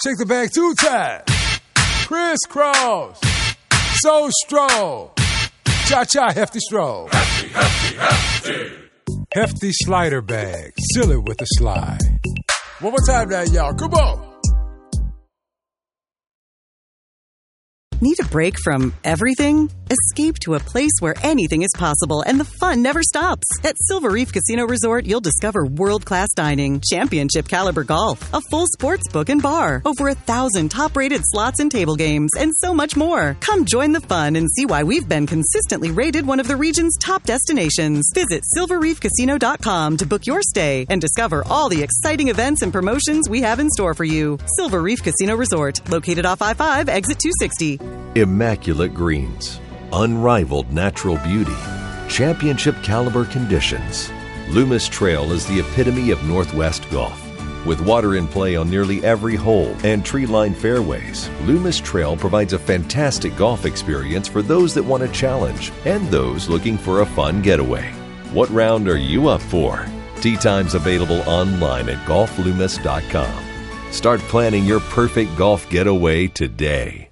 Shake the bag 2 times. Crisscross. So stroll. Cha-cha, hefty stroll. Hefty, hefty, hefty. Hefty slider bag. Seal it with a slide. One more time now, y'all. Come on. Need a break from everything? Escape to a place where anything is possible and the fun never stops. At Silver Reef Casino Resort, you'll discover world-class dining, championship caliber golf, a full sports book and bar, over 1,000 top-rated slots and table games, and so much more. Come join the fun and see why we've been consistently rated one of the region's top destinations. Visit silverreefcasino.com to book your stay and discover all the exciting events and promotions we have in store for you. Silver Reef Casino Resort, located off I-5, exit 260. Immaculate greens, unrivaled natural beauty, championship caliber conditions. Loomis Trail is the epitome of Northwest golf. With water in play on nearly every hole and tree-lined fairways, Loomis Trail provides a fantastic golf experience for those that want a challenge and those looking for a fun getaway. What round are you up for? Tee times available online at golfloomis.com. Start planning your perfect golf getaway today.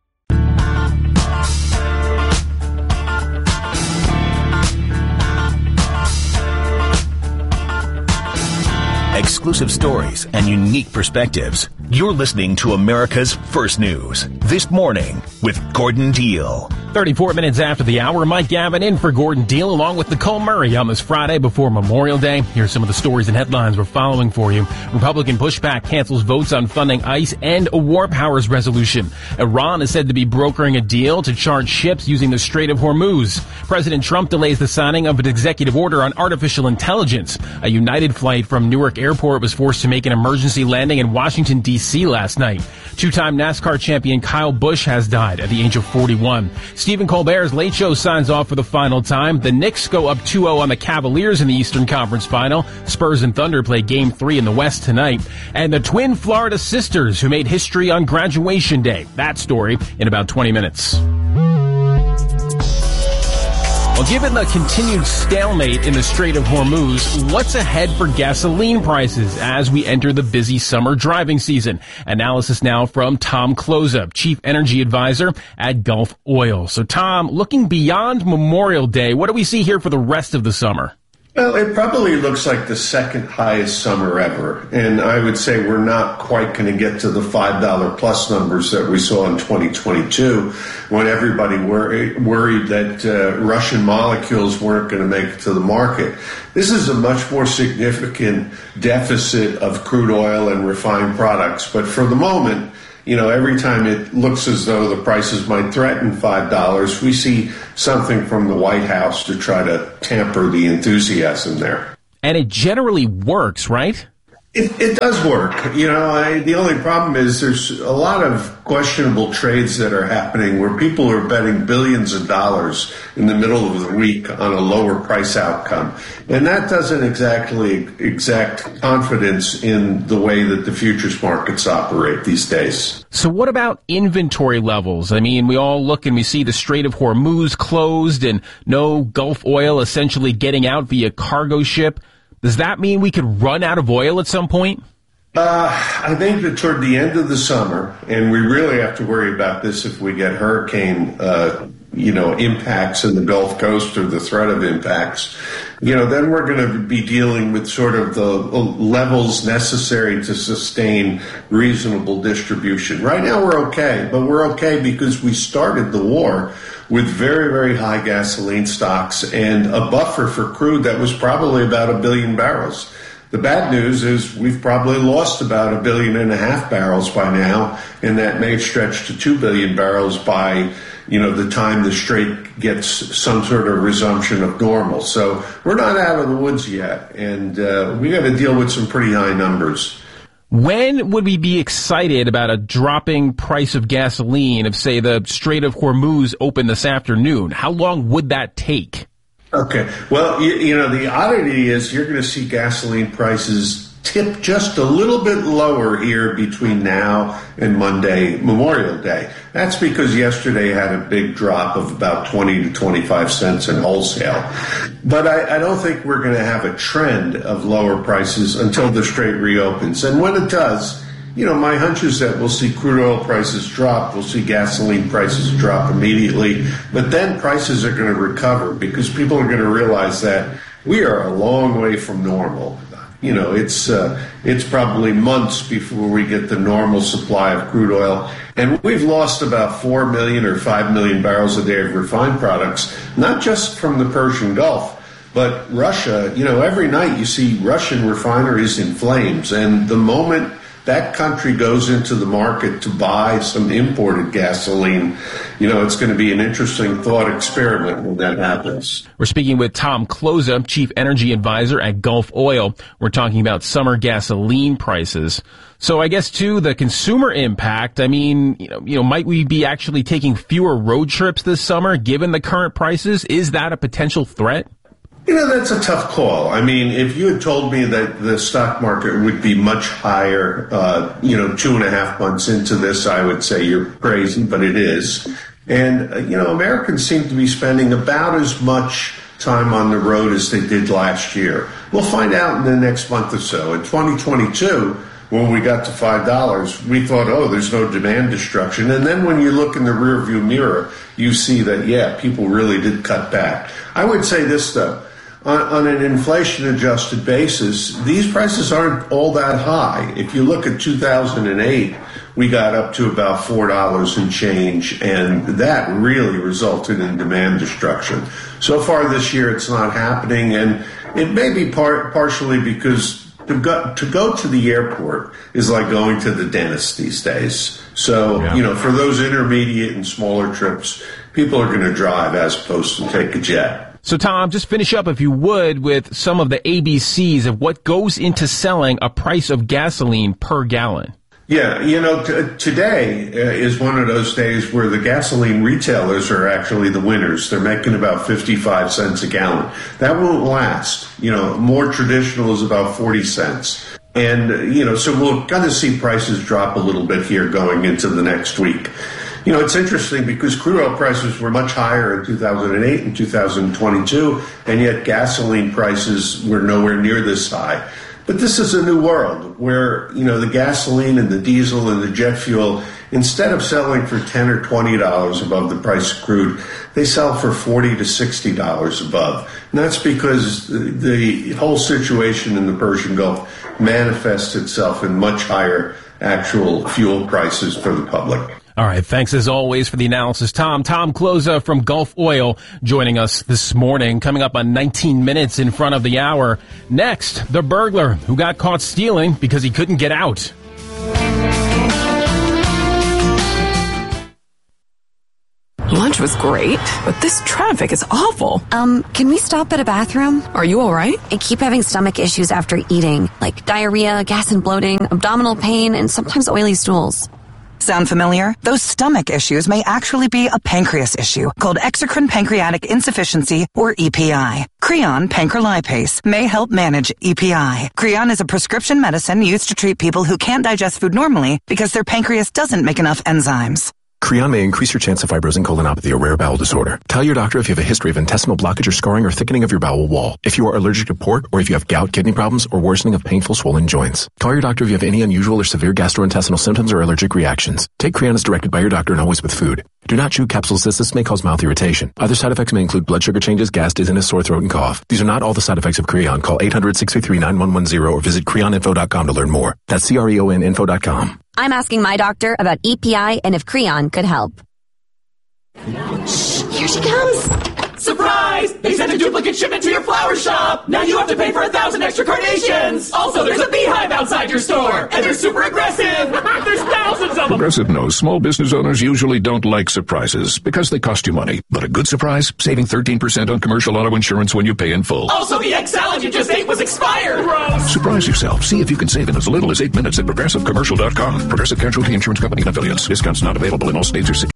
Exclusive stories and unique perspectives. You're listening to America's First News This Morning with Gordon Deal. 34 minutes after the hour, Mike Gavin in for Gordon Deal along with Nicole Murray on this Friday before Memorial Day. Here's some of the stories and headlines we're following for you. Republican pushback cancels votes on funding ICE and a war powers resolution. Iran is said to be brokering a deal to charge ships using the Strait of Hormuz. President Trump delays the signing of an executive order on artificial intelligence. A United flight from Newark Airport was forced to make an emergency landing in Washington, D.C. last night. Two-time NASCAR champion Kyle Busch has died at the age of 41. Stephen Colbert's Late Show signs off for the final time. The Knicks go up 2-0 on the Cavaliers in the Eastern Conference Final. Spurs and Thunder play Game 3 in the West tonight. And the twin Florida sisters who made history on graduation day. That story in about 20 minutes. Well, given the continued stalemate in the Strait of Hormuz, what's ahead for gasoline prices as we enter the busy summer driving season? Analysis now from Tom Kloza, Chief Energy Advisor at Gulf Oil. So, Tom, looking beyond Memorial Day, what do we see here for the rest of the summer? Well, it probably looks like the second highest summer ever. And I would say we're not quite going to get to the $5 plus numbers that we saw in 2022 when everybody worried that Russian molecules weren't going to make it to the market. This is a much more significant deficit of crude oil and refined products. But for the moment, you know, every time it looks as though the prices might threaten $5, we see something from the White House to try to tamper the enthusiasm there. And it generally works, right? It does work. You know, the only problem is there's a lot of questionable trades that are happening where people are betting billions of dollars in the middle of the week on a lower price outcome. And that doesn't exactly exact confidence in the way that the futures markets operate these days. So what about inventory levels? I mean, we all look and we see the Strait of Hormuz closed and no Gulf oil essentially getting out via cargo ship. Does that mean we could run out of oil at some point? I think that toward the end of the summer, and we really have to worry about this if we get hurricane, impacts in the Gulf Coast or the threat of impacts, then we're going to be dealing with sort of the levels necessary to sustain reasonable distribution. Right now we're okay, but we're okay because we started the war with very, very high gasoline stocks and a buffer for crude that was probably about 1 billion barrels. The bad news is we've probably lost about 1.5 billion barrels by now, and that may stretch to 2 billion barrels by the time the Strait gets some sort of resumption of normal. So we're not out of the woods yet, and we got to deal with some pretty high numbers. When would we be excited about a dropping price of gasoline if, say, the Strait of Hormuz opened this afternoon? How long would that take? Okay. Well, the oddity is you're going to see gasoline prices tip just a little bit lower here between now and Monday, Memorial Day. That's because yesterday had a big drop of about 20 to 25 cents in wholesale. But I don't think we're going to have a trend of lower prices until the Strait reopens. And when it does, my hunch is that we'll see crude oil prices drop. We'll see gasoline prices drop immediately. But then prices are going to recover because people are going to realize that we are a long way from normal. It's probably months before we get the normal supply of crude oil. And we've lost about 4 million or 5 million barrels a day of refined products, not just from the Persian Gulf, but Russia. Every night you see Russian refineries in flames. And the moment that country goes into the market to buy some imported gasoline, it's going to be an interesting thought experiment when that happens. We're speaking with Tom Kloza, Chief Energy Advisor at Gulf Oil. We're talking about summer gasoline prices. So I guess, too, the consumer impact, might we be actually taking fewer road trips this summer given the current prices? Is that a potential threat? That's a tough call. If you had told me that the stock market would be much higher, 2.5 months into this, I would say you're crazy, but it is. And, Americans seem to be spending about as much time on the road as they did last year. We'll find out in the next month or so. In 2022, when we got to $5, we thought, there's no demand destruction. And then when you look in the rearview mirror, you see that, people really did cut back. I would say this, though. On an inflation-adjusted basis, these prices aren't all that high. If you look at 2008, we got up to about $4 and change, and that really resulted in demand destruction. So far this year, it's not happening, and it may be partially because to go to the airport is like going to the dentist these days. So, for those intermediate and smaller trips, people are going to drive as opposed to take a jet. So, Tom, just finish up, if you would, with some of the ABCs of what goes into selling a price of gasoline per gallon. Yeah, today is one of those days where the gasoline retailers are actually the winners. They're making about 55 cents a gallon. That won't last. More traditional is about 40 cents. And, so we're going to see prices drop a little bit here going into the next week. It's interesting because crude oil prices were much higher in 2008 and 2022, and yet gasoline prices were nowhere near this high. But this is a new world where, the gasoline and the diesel and the jet fuel, instead of selling for $10 or $20 above the price of crude, they sell for $40 to $60 above. And that's because the whole situation in the Persian Gulf manifests itself in much higher actual fuel prices for the public. All right. Thanks, as always, for the analysis, Tom. Tom Kloza from Gulf Oil joining us this morning, coming up on 19 minutes in front of the hour. Next, the burglar who got caught stealing because he couldn't get out. Lunch was great, but this traffic is awful. Can we stop at a bathroom? Are you all right? I keep having stomach issues after eating, like diarrhea, gas and bloating, abdominal pain, and sometimes oily stools. Sound familiar? Those stomach issues may actually be a pancreas issue called exocrine pancreatic insufficiency, or EPI. Creon pancrelipase may help manage EPI. Creon is a prescription medicine used to treat people who can't digest food normally because their pancreas doesn't make enough enzymes. Creon may increase your chance of fibrosing colonopathy, a rare bowel disorder. Tell your doctor if you have a history of intestinal blockage or scarring or thickening of your bowel wall, if you are allergic to pork, or if you have gout, kidney problems, or worsening of painful swollen joints. Call your doctor if you have any unusual or severe gastrointestinal symptoms or allergic reactions. Take Creon as directed by your doctor and always with food. Do not chew capsules as this may cause mouth irritation. Other side effects may include blood sugar changes, gas, dizziness, sore throat, and cough. These are not all the side effects of Creon. Call 800-633-9110 or visit creoninfo.com to learn more. That's CREONinfo.com. I'm asking my doctor about EPI and if Creon could help. Shh, here she comes. Surprise! They sent a duplicate shipment to your flower shop! Now you have to pay for 1,000 extra carnations! Also, there's a beehive outside your store! And they're super aggressive! There's thousands of them! Progressive knows small business owners usually don't like surprises because they cost you money. But a good surprise? Saving 13% on commercial auto insurance when you pay in full. Also, the egg salad you just ate was expired! Gross! Surprise yourself. See if you can save in as little as 8 minutes at ProgressiveCommercial.com. Progressive Casualty Insurance Company and Affiliates. Discounts not available in all states or cities.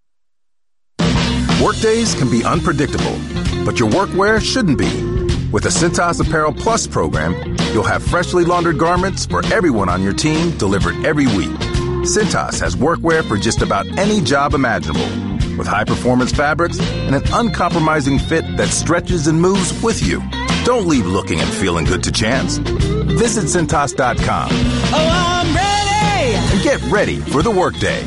Workdays can be unpredictable, but your workwear shouldn't be. With the Cintas Apparel Plus program, you'll have freshly laundered garments for everyone on your team delivered every week. Cintas has workwear for just about any job imaginable, with high-performance fabrics and an uncompromising fit that stretches and moves with you. Don't leave looking and feeling good to chance. Visit Cintas.com. Oh, I'm ready! Get ready for the workday.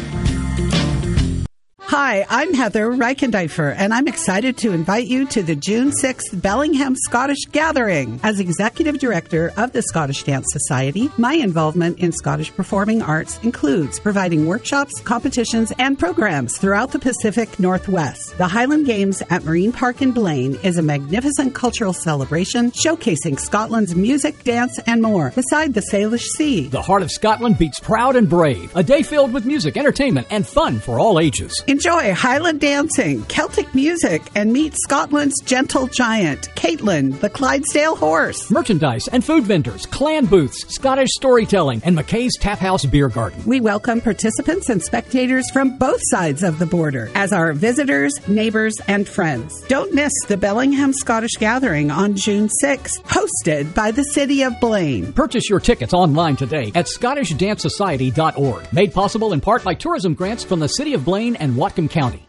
Hi, I'm Heather Reichendeifer, and I'm excited to invite you to the June 6th Bellingham Scottish Gathering. As Executive Director of the Scottish Dance Society, my involvement in Scottish performing arts includes providing workshops, competitions, and programs throughout the Pacific Northwest. The Highland Games at Marine Park in Blaine is a magnificent cultural celebration showcasing Scotland's music, dance, and more beside the Salish Sea. The heart of Scotland beats proud and brave. A day filled with music, entertainment, and fun for all ages. Enjoy Highland dancing, Celtic music, and meet Scotland's gentle giant, Caitlin, the Clydesdale horse. Merchandise and food vendors, clan booths, Scottish storytelling, and McKay's Tap House Beer Garden. We welcome participants and spectators from both sides of the border as our visitors, neighbors, and friends. Don't miss the Bellingham Scottish Gathering on June 6th, hosted by the City of Blaine. Purchase your tickets online today at ScottishDanceSociety.org. Made possible in part by tourism grants from the City of Blaine and Whatcom County.